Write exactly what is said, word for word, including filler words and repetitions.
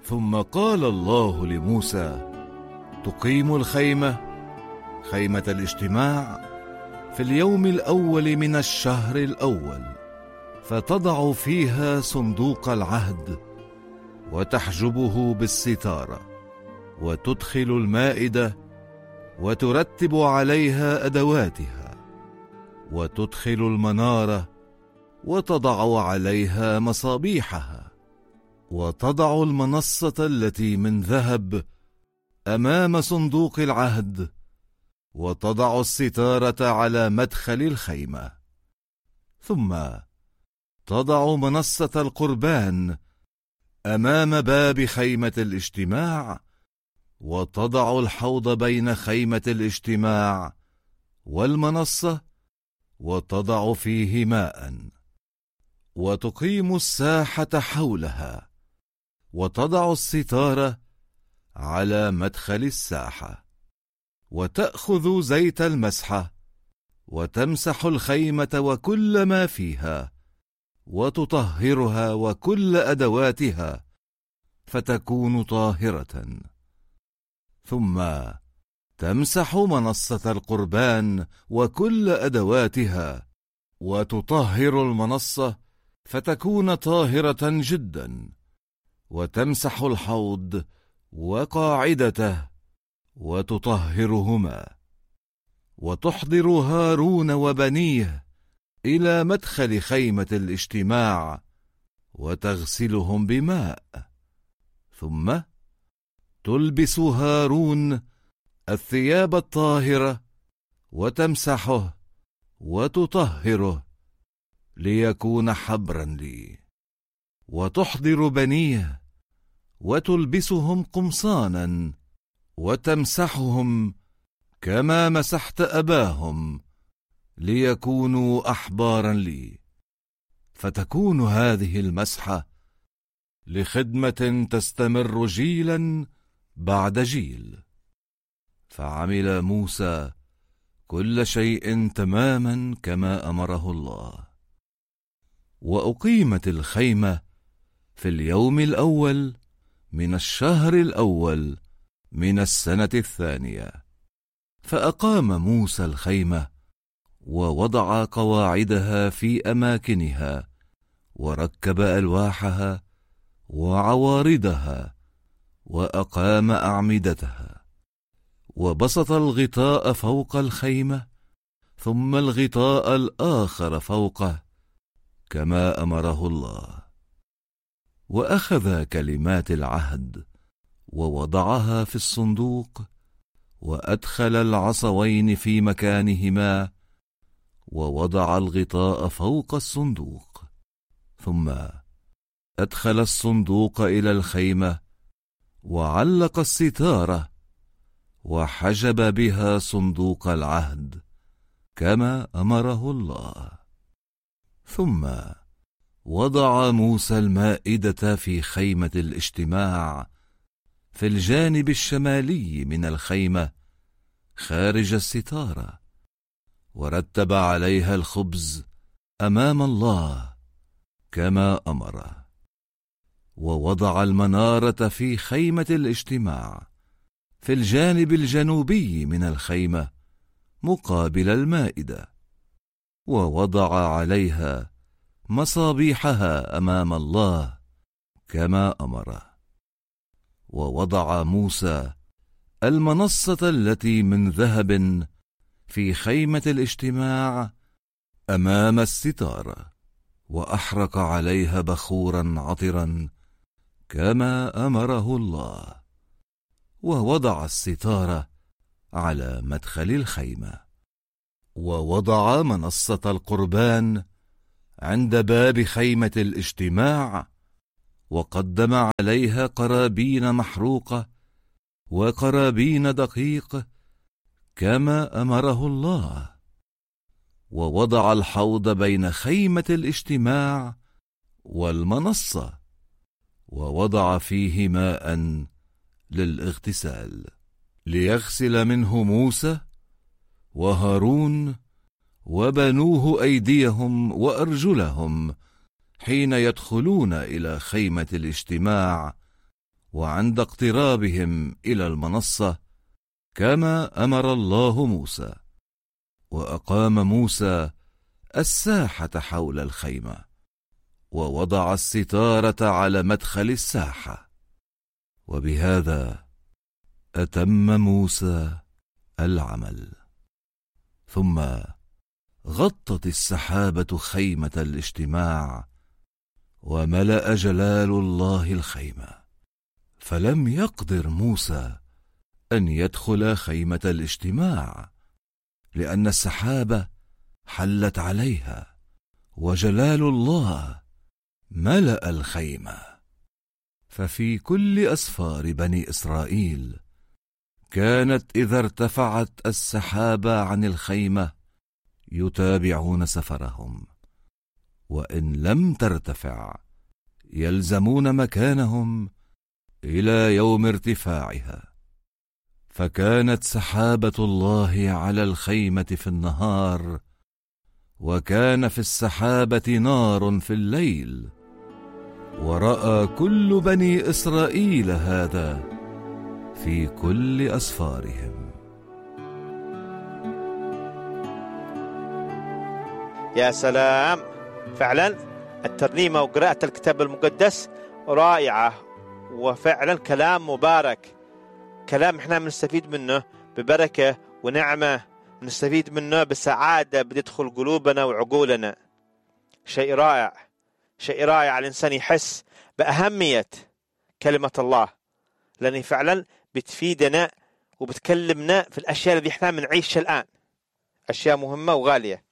ثم قال الله لموسى: تقيم الخيمة، خيمة الاجتماع، في اليوم الأول من الشهر الأول، فتضع فيها صندوق العهد وتحجبه بالستارة، وتدخل المائدة وترتب عليها أدواتها، وتدخل المنارة وتضع عليها مصابيحها، وتضع المنصة التي من ذهب أمام صندوق العهد، وتضع الستارة على مدخل الخيمة، ثم تضع منصة القربان أمام باب خيمة الاجتماع، وتضع الحوض بين خيمة الاجتماع والمنصة، وتضع فيه ماء، وتقيم الساحة حولها، وتضع الستارة على مدخل الساحة، وتأخذ زيت المسحة وتمسح الخيمة وكل ما فيها، وتطهرها وكل أدواتها، فتكون طاهرة. ثم تمسح منصة القربان وكل أدواتها، وتطهر المنصة فتكون طاهرة جدا، وتمسح الحوض وقاعدته وتطهرهما، وتحضر هارون وبنيه إلى مدخل خيمة الاجتماع وتغسلهم بماء، ثم تلبس هارون الثياب الطاهرة وتمسحه وتطهره ليكون حبرا لي، وتحضر بنيه وتلبسهم قمصانا وتمسحهم كما مسحت أباهم ليكونوا أحبارا لي، فتكون هذه المسحة لخدمة تستمر جيلا بعد جيل. فعمل موسى كل شيء تماما كما أمره الله. وأقيمت الخيمة في اليوم الأول من الشهر الأول من السنة الثانية. فأقام موسى الخيمة ووضع قواعدها في أماكنها، وركب ألواحها وعوارضها، وأقام أعمدتها، وبسط الغطاء فوق الخيمة، ثم الغطاء الآخر فوقه كما أمره الله. وأخذ كلمات العهد ووضعها في الصندوق، وأدخل العصوين في مكانهما، ووضع الغطاء فوق الصندوق، ثم أدخل الصندوق إلى الخيمة، وعلق الستارة وحجب بها صندوق العهد كما أمره الله. ثم وضع موسى المائدة في خيمة الاجتماع في الجانب الشمالي من الخيمة خارج الستارة، ورتب عليها الخبز أمام الله كما أمره. ووضع المنارة في خيمة الاجتماع في الجانب الجنوبي من الخيمة مقابل المائدة، ووضع عليها مصابيحها أمام الله كما أمره. ووضع موسى المنصة التي من ذهب في خيمة الاجتماع أمام الستارة، وأحرق عليها بخورا عطرا كما أمره الله. ووضع الستارة على مدخل الخيمة، ووضع منصة القربان عند باب خيمة الاجتماع، وقدم عليها قرابين محروقة وقرابين دقيق كما أمره الله. ووضع الحوض بين خيمة الاجتماع والمنصة، ووضع فيه ماء للاغتسال، ليغسل منه موسى وهارون وبنوه أيديهم وأرجلهم حين يدخلون إلى خيمة الاجتماع وعند اقترابهم إلى المنصة كما أمر الله موسى. وأقام موسى الساحة حول الخيمة، ووضع الستارة على مدخل الساحة، وبهذا أتم موسى العمل. ثم غطت السحابة خيمة الاجتماع، وملأ جلال الله الخيمة، فلم يقدر موسى أن يدخل خيمة الاجتماع، لأن السحابة حلت عليها، وجلال الله ملأ الخيمة. ففي كل أسفار بني إسرائيل كانت إذا ارتفعت السحابة عن الخيمة يتابعون سفرهم، وإن لم ترتفع يلزمون مكانهم إلى يوم ارتفاعها. فكانت سحابة الله على الخيمة في النهار، وكان في السحابة نار في الليل. ورأى كل بني إسرائيل هذا في كل أسفارهم. يا سلام، فعلا الترنيمة وقراءة الكتاب المقدس رائعة، وفعلا كلام مبارك، كلام احنا بنستفيد منه ببركة ونعمة، بنستفيد منه بسعادة بتدخل قلوبنا وعقولنا. شيء رائع، شيء رائع الإنسان يحس بأهمية كلمة الله، لأنه فعلا بتفيدنا وبتكلمنا في الأشياء اللي احنا بنعيشها الآن، أشياء مهمة وغالية.